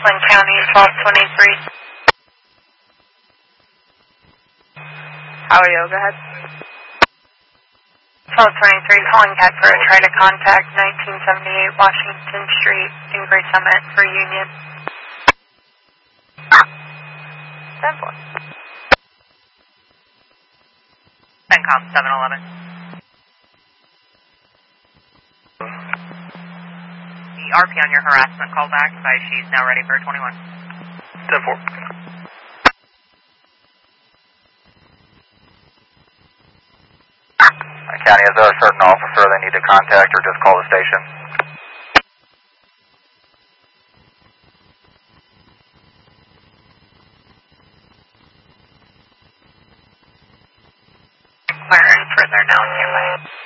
Flint County, 1223. How are you? Go ahead. 1223, calling back for a try to contact 1978 Washington Street, Inquiry Summit for Union. 10-4. CENTCOM 711. The RP on your harassment call back, she's now ready for 21. 10-4. County, is there a certain officer they need to contact or just call the station? Learn further now, nearby.